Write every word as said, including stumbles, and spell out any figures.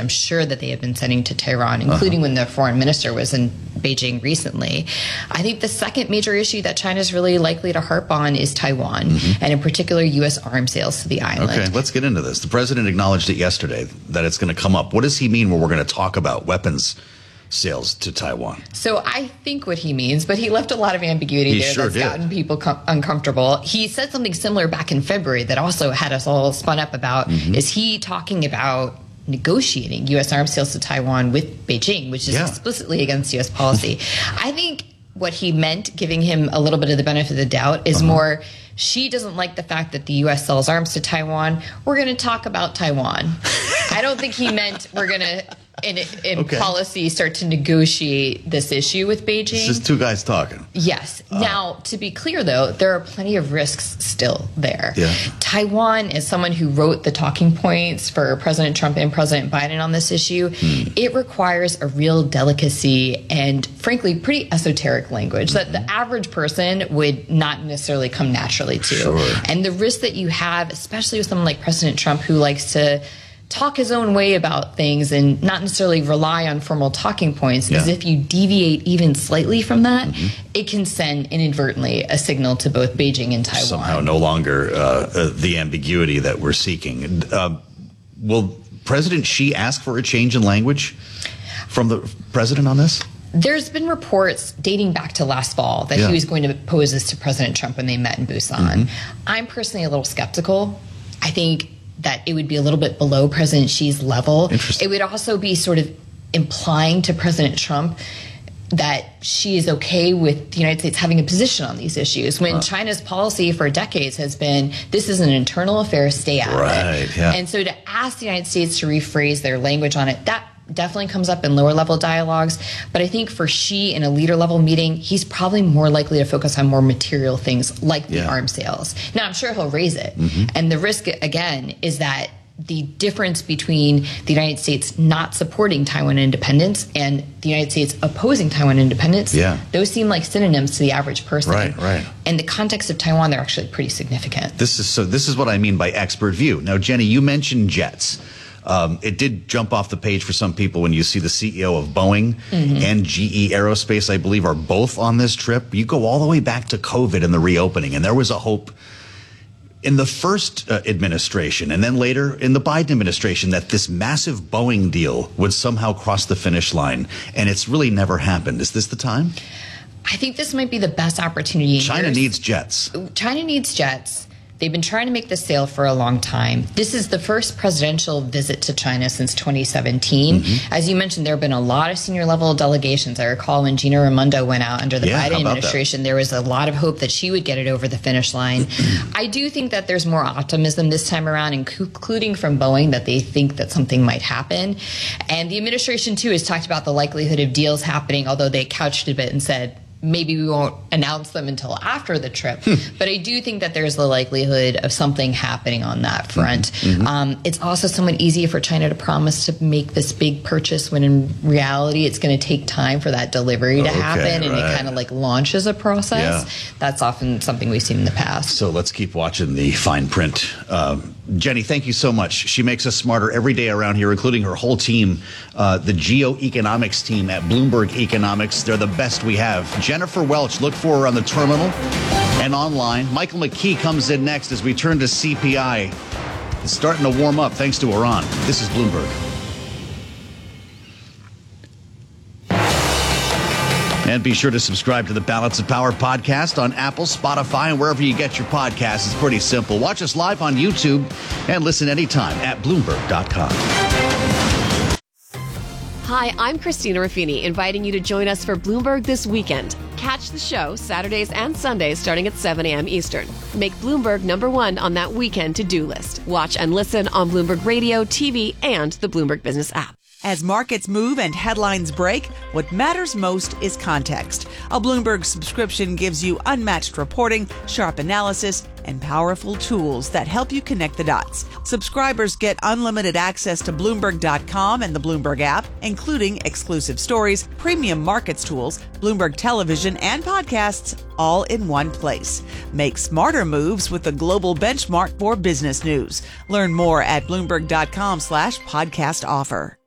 I'm sure that they have been sending to Tehran, including uh-huh. when the foreign minister was in Beijing recently. I think the second major issue that China is really likely to harp on is Taiwan, mm-hmm. and in particular U S arms sales to the island. Okay, let's get into this. The president acknowledged it yesterday that it's going to come up. What does he mean when we're going to talk about weapons sales to Taiwan? So I think what he means, but he left a lot of ambiguity he there sure that's did. gotten people com- uncomfortable. He said something similar back in February that also had us all spun up about, mm-hmm. is he talking about negotiating U S arms sales to Taiwan with Beijing, which is yeah. explicitly against U S policy. I think what he meant, giving him a little bit of the benefit of the doubt, is uh-huh. more, she doesn't like the fact that the U S sells arms to Taiwan. We're going to talk about Taiwan. I don't think he meant we're going to, in, in okay. policy, start to negotiate this issue with Beijing. It's just two guys talking. Yes. Uh, now, to be clear, though, there are plenty of risks still there. Yeah. Taiwan, as someone who wrote the talking points for President Trump and President Biden on this issue, hmm. it requires a real delicacy and, frankly, pretty esoteric language mm-hmm. that the average person would not necessarily come naturally to. Sure. And the risk that you have, especially with someone like President Trump, who likes to talk his own way about things and not necessarily rely on formal talking points, yeah. is if you deviate even slightly from that, mm-hmm. it can send inadvertently a signal to both Beijing and Taiwan. Somehow no longer uh, uh, the ambiguity that we're seeking. Uh, will President Xi ask for a change in language from the president on this? There's been reports dating back to last fall that yeah. he was going to pose this to President Trump when they met in Busan. Mm-hmm. I'm personally a little skeptical. I think that it would be a little bit below President Xi's level. It would also be sort of implying to President Trump that she is okay with the United States having a position on these issues, when huh. China's policy for decades has been, this is an internal affair, stay out right, of it. Yeah. And so to ask the United States to rephrase their language on it, that definitely comes up in lower level dialogues. But I think for Xi in a leader level meeting, he's probably more likely to focus on more material things like the yeah. arms sales. Now, I'm sure he'll raise it. Mm-hmm. And the risk, again, is that the difference between the United States not supporting Taiwan independence and the United States opposing Taiwan independence, yeah. those seem like synonyms to the average person. Right, right. In the context of Taiwan, they're actually pretty significant. This is so. This is what I mean by expert view. Now, Jenny, you mentioned jets. Um, it did jump off the page for some people when you see the C E O of Boeing mm-hmm. and G E Aerospace, I believe, are both on this trip. You go all the way back to COVID and the reopening, and there was a hope in the first uh, administration and then later in the Biden administration that this massive Boeing deal would somehow cross the finish line, and it's really never happened. Is this the time? I think this might be the best opportunity. China years. needs jets. China needs jets. They've been trying to make this sale for a long time. This is the first presidential visit to China since twenty seventeen. Mm-hmm. As you mentioned, there have been a lot of senior level delegations. I recall when Gina Raimondo went out under the yeah, Biden administration, that? there was a lot of hope that she would get it over the finish line. I do think that there's more optimism this time around, including from Boeing, that they think that something might happen. And the administration, too, has talked about the likelihood of deals happening, although they couched it a bit and said, maybe we won't announce them until after the trip. Hmm. But I do think that there's the likelihood of something happening on that front. Mm-hmm. Um, it's also somewhat easier for China to promise to make this big purchase when in reality it's going to take time for that delivery to okay, happen, and right. it kind of like launches a process. Yeah. That's often something we've seen in the past. So let's keep watching the fine print. Um, Jenny, thank you so much. She makes us smarter every day around here, including her whole team, uh, the geoeconomics team at Bloomberg Economics. They're the best we have. Jennifer Welch, look for her on the terminal and online. Michael McKee comes in next as we turn to C P I. It's starting to warm up thanks to Iran. This is Bloomberg. And be sure to subscribe to the Balance of Power podcast on Apple, Spotify, and wherever you get your podcasts. It's pretty simple. Watch us live on YouTube and listen anytime at Bloomberg dot com. Hi, I'm Christina Ruffini, inviting you to join us for Bloomberg This Weekend. Catch the show Saturdays and Sundays starting at seven a.m. Eastern. Make Bloomberg number one on that weekend to-do list. Watch and listen on Bloomberg Radio, T V, and the Bloomberg Business app. As markets move and headlines break, what matters most is context. A Bloomberg subscription gives you unmatched reporting, sharp analysis, and powerful tools that help you connect the dots. Subscribers get unlimited access to Bloomberg dot com and the Bloomberg app, including exclusive stories, premium markets tools, Bloomberg television, and podcasts, all in one place. Make smarter moves with the global benchmark for business news. Learn more at Bloomberg dot com slash podcast offer.